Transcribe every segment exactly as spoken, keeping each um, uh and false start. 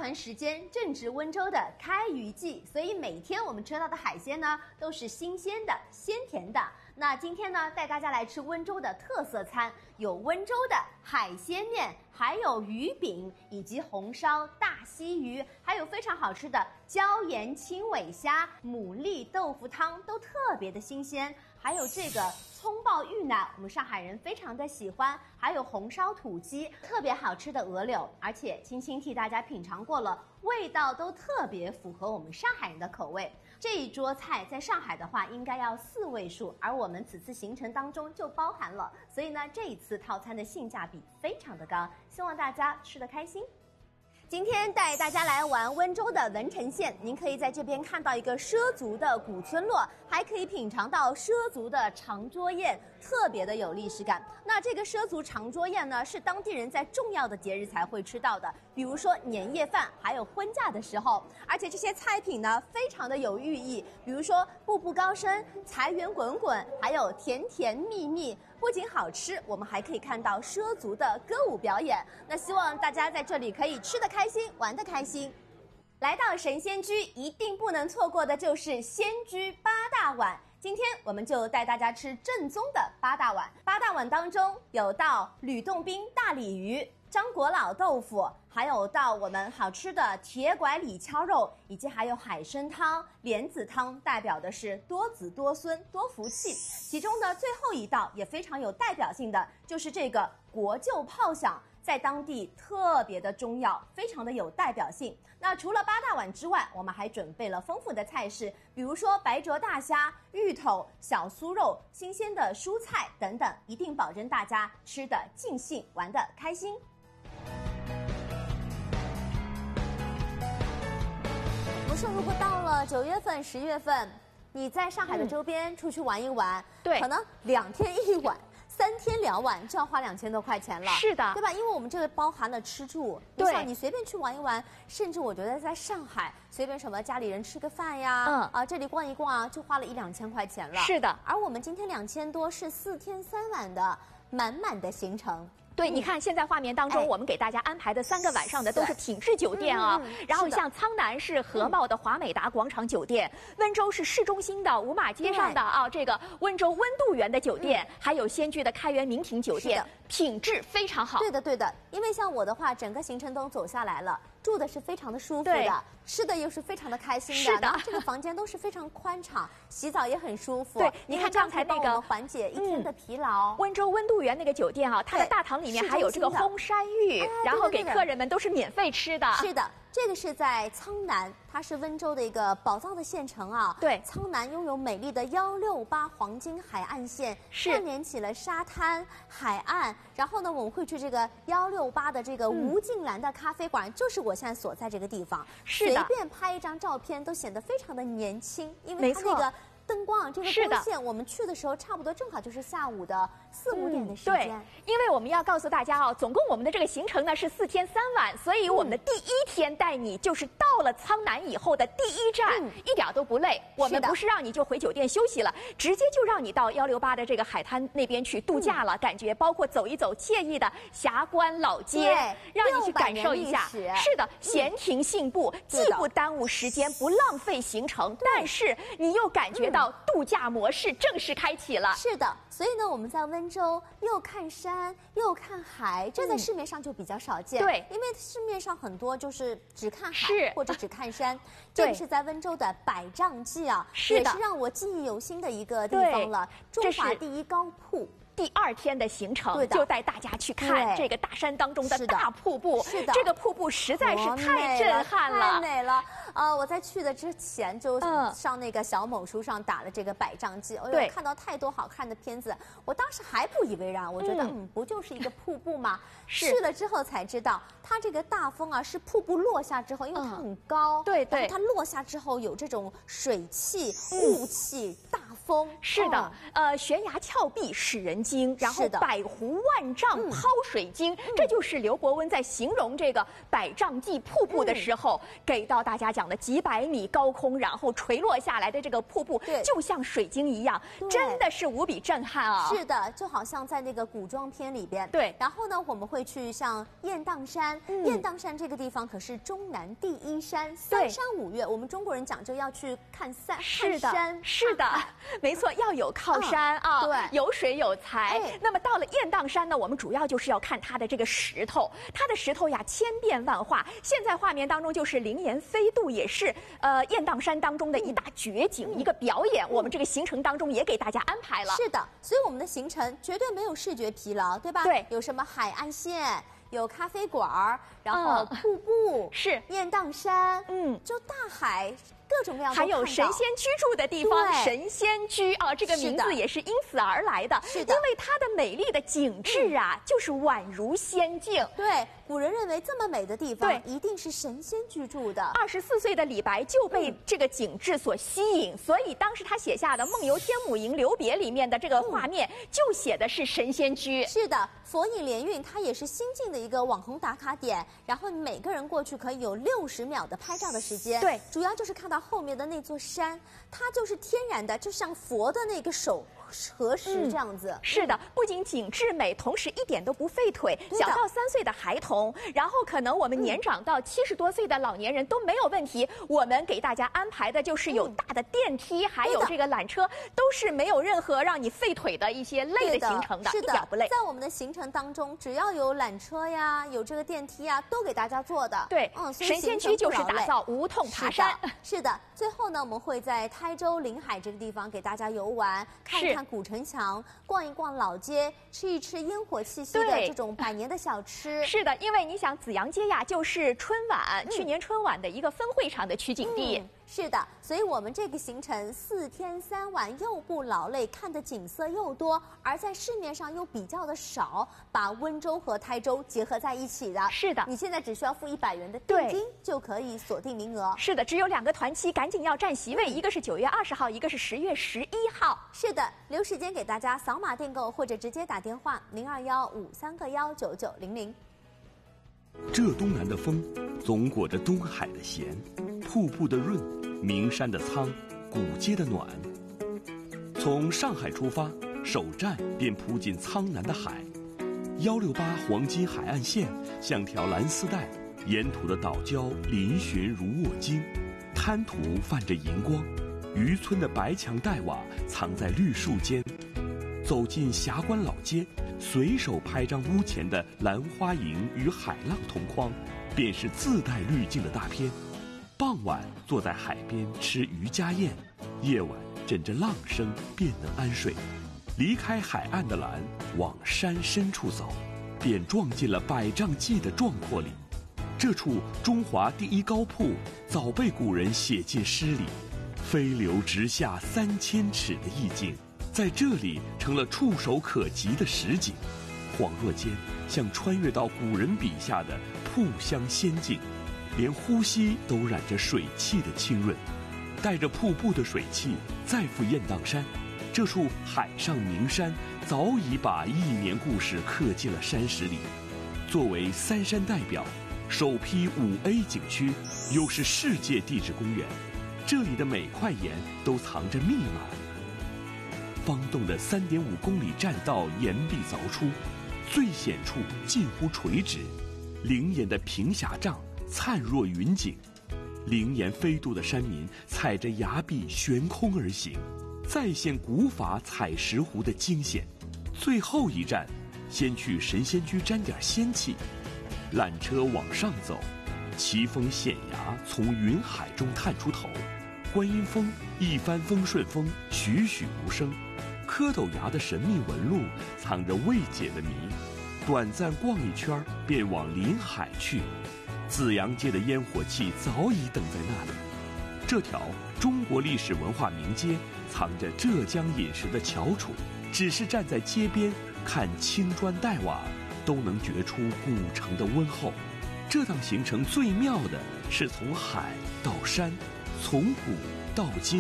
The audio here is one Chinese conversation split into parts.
团时间正值温州的开渔季，所以每天我们吃到的海鲜呢都是新鲜的、鲜甜的。那今天呢，带大家来吃温州的特色餐，有温州的海鲜面，还有鱼饼，以及红烧大溪鱼，还有非常好吃的椒盐青尾虾、牡蛎豆腐汤，都特别的新鲜。还有这个葱爆芋奶，我们上海人非常的喜欢，还有红烧土鸡，特别好吃的鹅柳，而且青青替大家品尝过了，味道都特别符合我们上海人的口味。这一桌菜在上海的话应该要四位数，而我们此次行程当中就包含了，所以呢这一次套餐的性价比非常的高，希望大家吃得开心。今天带大家来玩温州的文成县，您可以在这边看到一个畲族的古村落，还可以品尝到畲族的长桌宴，特别的有历史感。那这个畲族长桌宴呢，是当地人在重要的节日才会吃到的，比如说年夜饭，还有婚嫁的时候。而且这些菜品呢，非常的有寓意，比如说步步高升、财源滚滚，还有甜甜蜜蜜。不仅好吃，我们还可以看到畲族的歌舞表演。那希望大家在这里可以吃得开心，玩得开心。来到神仙居，一定不能错过的就是仙居八大碗。今天我们就带大家吃正宗的八大碗。八大碗当中有道吕洞宾大鲤鱼、张果老豆腐，还有到我们好吃的铁拐李敲肉，以及还有海参汤、莲子汤，代表的是多子多孙多福气。其中的最后一道也非常有代表性的，就是这个国臼炮响，在当地特别的重要，非常的有代表性。那除了八大碗之外，我们还准备了丰富的菜式，比如说白灼大虾、芋头、小酥肉、新鲜的蔬菜等等，一定保证大家吃得尽兴，玩得开心。我说，如果到了九月份、十月份，你在上海的周边出去玩一玩， 对， 可能两天一晚。三天两晚就要花两千多块钱了， 是的， 对吧？因为我们这个包含了吃住， 对， 你想你随便去玩一玩，甚至我觉得在上海随便什么家里人吃个饭呀，嗯啊，这里逛一逛啊，就花了一两千块钱了。 是的， 而我们今天两千多是四天三晚的满满的行程。 对，你看现在画面当中，我们给大家安排的三个晚上的都是品质酒店啊。然后像苍南是合茂的华美达广场酒店，温州是市中心的五马街上的啊这个温州温度园的酒店，还有仙居的开元名庭酒店，品质非常好。 对的，对的，因为像我的话，整个行程都走下来了。住的是非常的舒服的，吃的又是非常的开心的， 是的， 然后这个房间都是非常宽敞，洗澡也很舒服。 对，你看刚才那个缓解一天的疲劳。 嗯、温州温度园那个酒店啊，它的大堂里面还有这个烘山芋，啊、然后给客人们都是免费吃的。 是的。这个是在苍南，它是温州的一个宝藏的县城啊。 对， 苍南拥有美丽的幺六八黄金海岸线，串联起了沙滩、海岸。然后呢，我们会去这个幺六八的这个吴敬兰的咖啡馆，嗯、就是我现在所在这个地方。 是的， 随便拍一张照片都显得非常的年轻，因为它那个灯光这个光线，我们去的时候差不多正好就是下午的四五点的时间。 嗯、对，因为我们要告诉大家哦，总共我们的这个行程呢是四天三晚，所以我们的第一天带你就是到了苍南以后的第一站，嗯、一点都不累。我们不是让你就回酒店休息了，直接就让你到幺六八的这个海滩那边去度假了，嗯、感觉包括走一走惬意的霞关老街，让你去感受一下。是的，闲庭信步，嗯、既不耽误时间，不浪费行程，但是你又感觉到。度假模式正式开启了。 是的，所以呢，我们在温州又看山又看海，这在市面上就比较少见。 对、 嗯，因为市面上很多就是只看海或者只看山。 这个是在温州的百丈记啊， 是的， 也是让我记忆犹新的一个地方了。中华第一高瀑。 第二天的行程就带大家去看这个大山当中的大瀑布， 是的， 这个瀑布实在是太震撼了， 太美了。呃，我在去的之前就上那个小某书上打了这个百丈记，哎呦，看到太多好看的片子，我当时还不以为然，我觉得嗯，不就是一个瀑布吗？去了之后才知道，它这个大风啊是瀑布落下之后，因为它很高， 对对， 它落下之后有这种水汽、雾气、大峰。 是的，哦、呃，悬崖峭壁使人惊，然后百湖万丈抛水晶，嗯、这就是刘伯温在形容这个百丈计瀑布的时候、嗯、给到大家讲的几百米高空，然后垂落下来的这个瀑布，就像水晶一样，真的是无比震撼啊！ 是的，就好像在那个古装片里边。 对， 然后呢，我们会去像雁荡山，嗯、雁荡山这个地方可是中南第一山，三山五岳，我们中国人讲究要去看山， 是的， 看山是的，啊、没错，要有靠山、嗯、啊，对，有水有财。哎、那么到了雁荡山呢，我们主要就是要看它的这个石头，它的石头呀千变万化。现在画面当中就是灵岩飞渡，也是呃雁荡山当中的一大绝景、嗯、一个表演。嗯、我们这个行程当中也给大家安排了。 是的，所以我们的行程绝对没有视觉疲劳，对吧？ 对， 有什么海岸线。有咖啡馆，然后瀑布、 嗯、是雁荡山，嗯，就大海各种各样的， 还有神仙居住的地方，神仙居啊，这个名字也是因此而来的。 是的， 因为它的美丽的景致啊，嗯、就是宛如仙境。 对，古人认为这么美的地方，一定是神仙居住的。 二十四岁的李白就被这个景致所吸引，嗯、所以当时他写下的《梦游天姥吟留别》里面的这个画面，嗯、就写的是神仙居。 是的，佛印连运它也是新晋的一个网红打卡点，然后每个人过去可以有六十秒的拍照的时间。 对， 主要就是看到后面的那座山，它就是天然的，就像佛的那个手合十这样子。 嗯、是的，不仅景致美，同时一点都不费腿。小到三岁的孩童，然后可能我们年长到七十多岁的老年人都没有问题。嗯、我们给大家安排的就是有大的电梯，嗯、还有这个缆车，都是没有任何让你费腿的一些累的行程的， 是的， 一点不累。 在我们的行程当中，只要有缆车呀，有这个电梯呀，都给大家做的。 对，嗯，所以神仙居就是打造无痛爬山。 是的，是的。最后呢，我们会在台州临海这个地方给大家游玩，看一看古城墙，逛一逛老街，吃一吃烟火气息的这种百年的小吃。 是的，因为你想紫阳街呀，就是春晚、嗯、去年春晚的一个分会场的取景地。 嗯是的，所以我们这个行程四天三晚又不劳累，看的景色又多，而在市面上又比较的少，把温州和台州结合在一起的。 是的， 你现在只需要付一百元的定金就可以锁定名额。 是的，只有两个团期，赶紧要占席位，一个是九月二十号，一个是十月十一号。 是的，留时间给大家扫码订购，或者直接打电话零二幺五三个幺九九零零。 浙东南的风，总裹着东海的咸，瀑布的润，名山的苍，古街的暖。从上海出发，首站便扑进苍南的海。幺六八黄金海岸线像条蓝丝带，沿途的岛礁嶙峋如卧金，滩涂泛着银光。渔村的白墙黛瓦藏在绿树间。走进霞关老街，随手拍张屋前的兰花楹与海浪同框，便是自带滤镜的大片。傍晚坐在海边吃渔家宴，夜晚枕着浪声便能安睡。离开海岸的蓝，往山深处走，便撞进了百丈计的壮阔里。这处中华第一高瀑，早被古人写进诗里，飞流直下三千尺的意境，在这里成了触手可及的实景。恍若间，像穿越到古人笔下的瀑乡仙境，连呼吸都染着水汽的清润。带着瀑布的水汽，再赴雁荡山，这处海上名山早已把亿年故事刻进了山石里。作为三山代表，首批五 A 景区，又是世界地质公园，这里的每块岩都藏着密码。方洞的 三点五公里栈道岩壁凿出，最险处近乎垂直，灵岩的平峡障灿若云锦。灵岩飞渡的山民踩着崖壁悬空而行，再现古法采石湖的惊险。最后一站，先去神仙居沾点仙气。缆车往上走，奇峰险崖从云海中探出头，观音峰一帆风顺风，栩栩如生。蝌蚪崖的神秘纹路藏着未解的谜，短暂逛一圈便往临海去。紫阳街的烟火气早已等在那里。这条中国历史文化名街藏着浙江饮食的翘楚，只是站在街边看青砖黛瓦，都能觉出古城的温厚。这趟行程最妙的是从海到山，从古到今，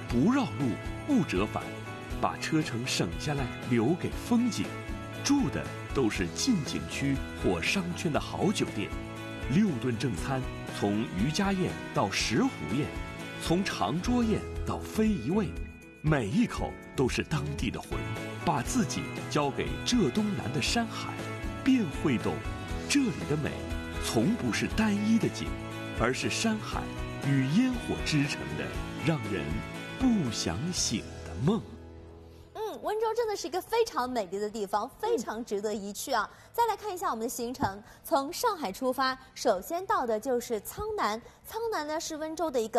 不绕路，不折返，把车程省下来留给风景。住的都是近景区或商圈的好酒店，六顿正餐，从渔家宴到石湖宴，从长桌宴到非遗味，每一口都是当地的魂。把自己交给浙东南的山海，便会懂这里的美从不是单一的景，而是山海与烟火织成的让人不想醒的梦。 嗯，温州真的是一个非常美丽的地方，非常值得一去啊！嗯、再来看一下我们的行程，从上海出发，首先到的就是苍南。苍南呢是温州的一个